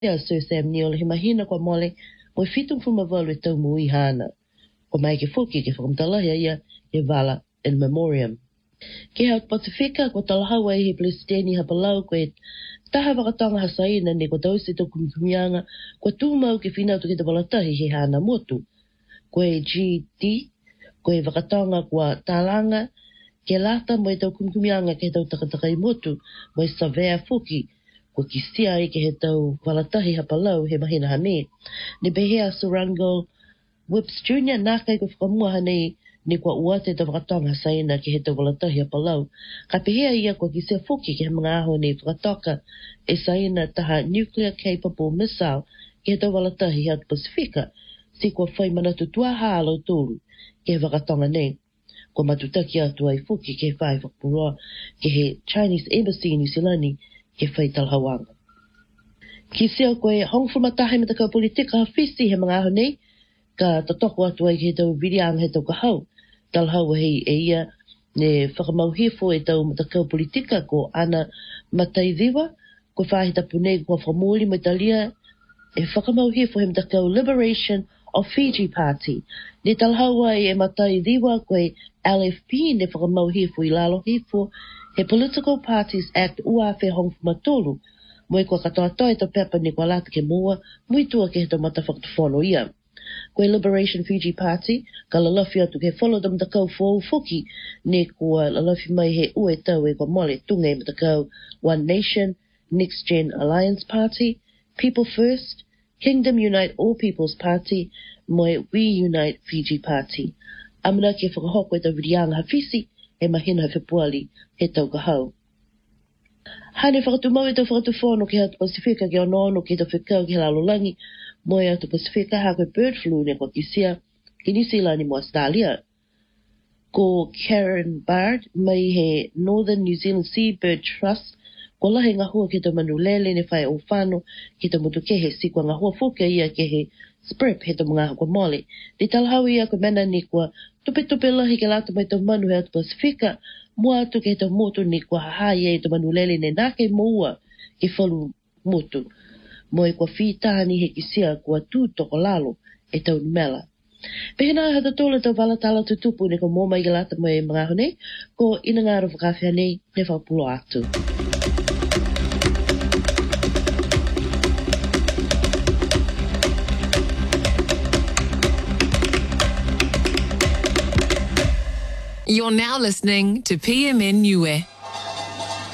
Ia Sir Sam Neill he mahina kwa mole mo fitung fuma valu tau mui hana. Ko mai ke fuki ke whakamtalahi ia he vala in memoriam. Ke hau Pasifika ko talahawa he Palestini hapalau koe taha wakatonga hasaina ne ko tausi to kumkumianga ko tūmau ke whinautu ki te walatahi he hana motu. Koe GD, koe wakatonga kua tālanga ke lata mo e tau kumkumianga ke tau takatakai motu mo e savea fuki ko ki sia i ke he tau walatahi hapalau he mahina hane. Ne behea Surango Whips Jr. nākai ko whakamua hane ni kua uate te whakatonga saina ki he tau walatahi hapalau. Ka pehea ia ko ki sia fuki ke he mga aho ni whakatoka e saina taha nuclear capable missile ki he tau walatahi hea Pasifika si kua whai manatu tua hālo tūru ke he whakatonga nei. Ko matutaki atu ai fuki ke whai whakapurua ke he Chinese Embassy New Zealand ke whai talhawanga. Ki sia koe hongwhamatahe me taka politika hawhisi he mga aho nei, ka tatoko atu ai ke tau virianga he tau kahau. Talhaua hei e ia ne whakamauhifo e tau mataka politika ko ana mataidiwa, ko whahita punei kua whamuli mo Italia e whakamauhifo he mataka Liberation of Fiji Party. Ne talhaua e mataidiwa koe LFP ne whakamauhifo I lalo hifo he Political Parties Act ua whe hongwhamatolu mo e kua katoa toi to pepa ni kua lata ke mua muitua ke he tau matawhakatufono ia. Koe Liberation Fiji Party, ka lalafi atu ke wholo dam takau fōu fuki, ne kua lalafi mai he ue tau e kua mole tunga e matakau One Nation, Next Gen Alliance Party, People First, Kingdom Unite All People's Party, moe We Unite Fiji Party. Amana ke whakahoko e tau virianga hawhisi, e mahina hawhipuali he tau kahau. Hane whakatumau e tau whakatufono ke hatu Pasifika ke onono ke tau whikau ke lalolangi, moe atu Pasifika ha koe bird flu ne kua kisia ki New Zealand mo Australia. Ko Karen Bard mai he Northern New Zealand Seabird Trust ko lahe ngahua ke tau manulele ne whai o whano ke tau mutukehe si kua ngahua fuka ia ke he SPRIP he tau mga kua mole. Ni talhau ia ko mena ni kua tupe lahi ke lata mai tau manu he atu Pasifika mua atu ke tau motu ni kua hahai e tau manulele ne nake moua ke whalu motu. Mo e kua whitahani he kisia kua tū toko lalo e tau mela. Pehina hata tōle tau walatala tutupu ne ko mō mai galata mo e mga hone, ko ina ngāro whakawhia nei ne whapulo atu. You're now listening to PMN Niue.